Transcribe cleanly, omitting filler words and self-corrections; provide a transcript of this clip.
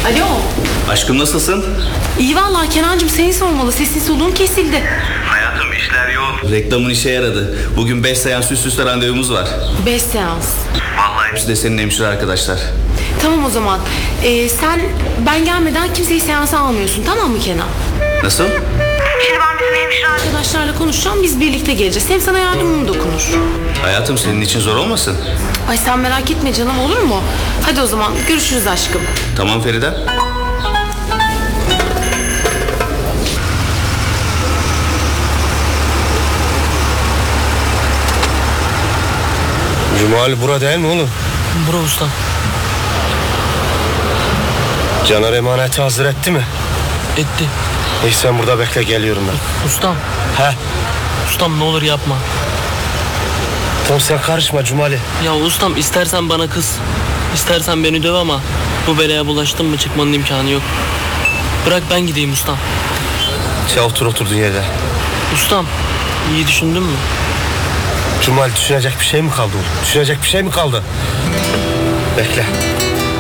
Alo. Aşkım nasılsın? İyi vallahi Kenancığım, seni sormalı. Sesin soluğun kesildi. Hayatım işler yoğun. Reklamın işe yaradı. Bugün 5 seans üst üste randevumuz var. 5 seans. Vallahi Hepsi de senin hemşire arkadaşlar. Tamam o zaman. Sen ben gelmeden kimseyi seansa almıyorsun, tamam mı Kenan? Nasıl? Şimdi ben bizim hemşire arkadaşlarla konuşacağım. Biz birlikte geleceğiz. Hem sana yardımım dokunur. Hayatım senin için zor olmasın? Ay sen merak etme canım, olur mu? Hadi o zaman görüşürüz aşkım. Tamam Feride. Cumali bura değil mi oğlum? Bura ustam. Caner emaneti hazır etti mi? Etti. İyi sen burada bekle, geliyorum ben. Ustam. He? Ustam ne olur yapma. Tamam sen karışma Cumali. Ya ustam, istersen bana kız, İstersen beni döv ama bu belaya bulaştın mı çıkmanın imkanı yok. Bırak ben gideyim ustam. Sen otur oturduğun yerde. Ustam iyi düşündün mü? Cumali düşünecek bir şey mi kaldı oğlum? Düşünecek bir şey mi kaldı? Bekle.